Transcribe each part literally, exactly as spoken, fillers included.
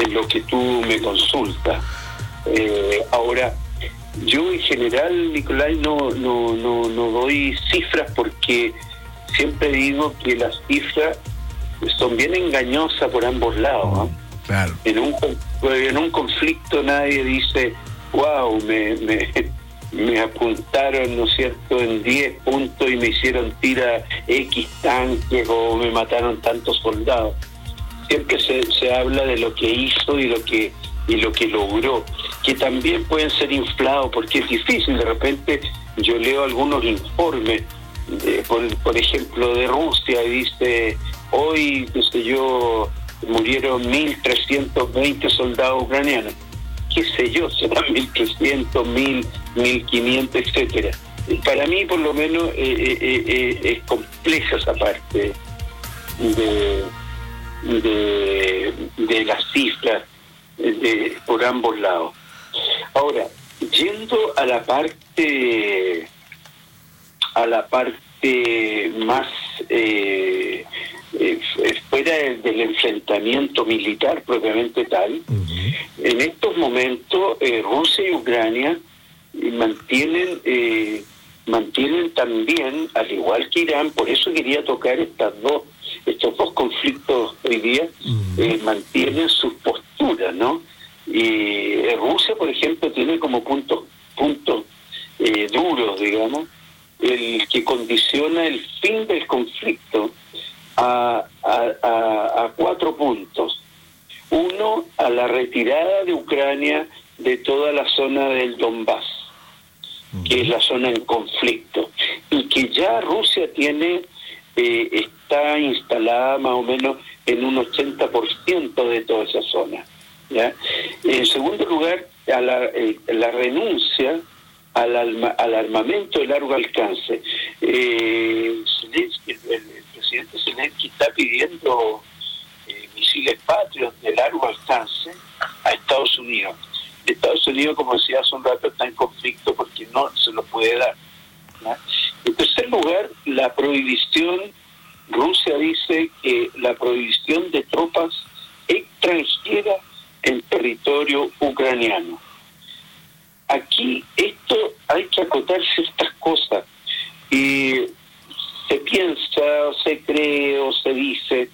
en lo que tú me consultas. Eh, ahora, yo en general, Nicolás, no, no, no, no doy cifras porque siempre digo que las cifras son bien engañosas por ambos lados, ¿no? Claro. En un, en un conflicto nadie dice, wow, me, me, me apuntaron, ¿no es cierto?, en diez puntos y me hicieron tirar X tanques o me mataron tantos soldados. Siempre se, se habla de lo que hizo y lo que y lo que logró, que también pueden ser inflados porque es difícil. De repente yo leo algunos informes, de, por, por ejemplo, de Rusia, y dice, hoy, qué sé yo, murieron mil trescientos veinte soldados ucranianos. Qué sé yo, serán mil trescientos, mil, mil quinientos, etcétera. Para mí, por lo menos, eh, eh, eh, es compleja esa parte de, de, de las cifras de, por ambos lados. Ahora, yendo a la parte a la parte más eh, eh, fuera del, del enfrentamiento militar propiamente tal, uh-huh. En estos momentos eh, Rusia y Ucrania mantienen eh, mantienen también, al igual que Irán, por eso quería tocar estas dos estos dos conflictos hoy día, uh-huh. eh, mantienen sus posturas, ¿no? Y eh, Rusia, por ejemplo, tiene como puntos puntos eh, duros, digamos, el que condiciona el fin del conflicto a, a, a, a cuatro puntos. Uno, a la retirada de Ucrania de toda la zona del Donbass, uh-huh. que es la zona en conflicto, y que ya Rusia tiene eh, está instalada más o menos en un ochenta por ciento de toda esa zona, ¿ya? En segundo lugar, a la, eh, la renuncia al, alma, al armamento de largo alcance. Eh, Zelensky, el, el presidente Zelensky está pidiendo eh, misiles patrios de largo alcance a Estados Unidos. Estados Unidos, como decía hace un rato, está en conflicto porque no se lo puede dar, ¿no? En tercer lugar, la prohibición. Rusia dice que la prohibición de tropas extranjeras en territorio ucraniano. Aquí esto hay que acotar ciertas cosas. Y se piensa, o se cree, o se dice,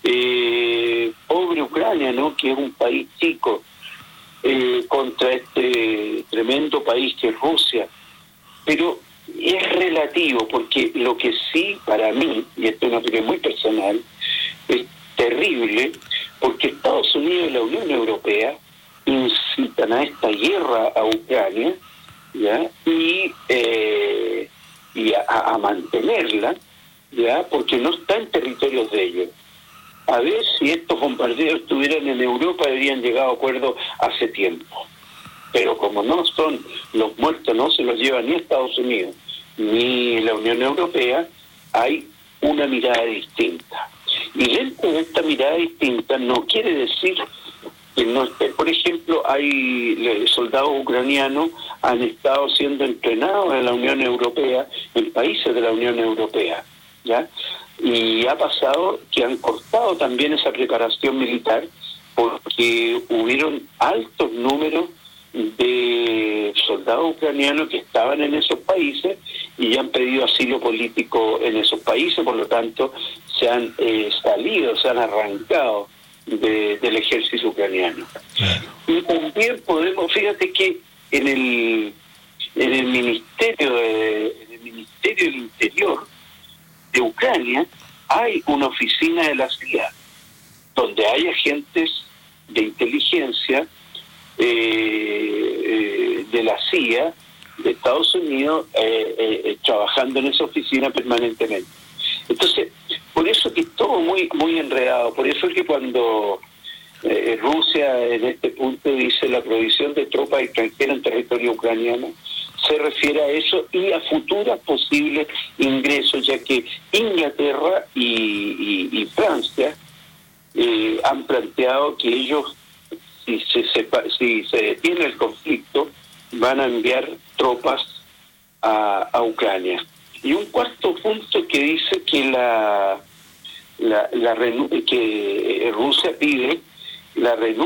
eh, pobre Ucrania, ¿no?, que es un país chico, eh, contra este tremendo país que es Rusia. Pero es relativo, porque lo que sí, para mí, y esto es una opinión muy personal, es terrible, porque Estados Unidos y la Unión Europea incitan a esta guerra a Ucrania, ¿ya? y eh, y a, a mantenerla, ya, porque no está en territorios de ellos. A ver, si estos bombardeos estuvieran en Europa, habrían llegado a acuerdos hace tiempo. Pero como no son, los muertos no se los lleva ni Estados Unidos ni la Unión Europea, hay una mirada distinta. Y dentro de esta mirada distinta no quiere decir que no esté. Por ejemplo, hay soldados ucranianos han estado siendo entrenados en la Unión Europea, en países de la Unión Europea, ¿ya? Y ha pasado que han cortado también esa preparación militar porque hubieron altos números de soldados ucranianos que estaban en esos países y han pedido asilo político en esos países, por lo tanto se han eh, salido, se han arrancado de, del ejército ucraniano. Y también podemos, fíjate que en el en el ministerio de, en el ministerio del Interior de Ucrania hay una oficina de la C I A donde hay agentes de inteligencia Eh, eh, de la C I A de Estados Unidos eh, eh, trabajando en esa oficina permanentemente. Entonces, por eso que es todo muy muy enredado, por eso es que cuando eh, Rusia en este punto dice la prohibición de tropas extranjeras en territorio ucraniano, se refiere a eso y a futuras posibles ingresos, ya que Inglaterra y, y, y Francia eh, han planteado que ellos, si se, si se detiene el conflicto, van a enviar tropas a, a Ucrania. Y un cuarto punto que dice que la, la, la que Rusia pide la renuncia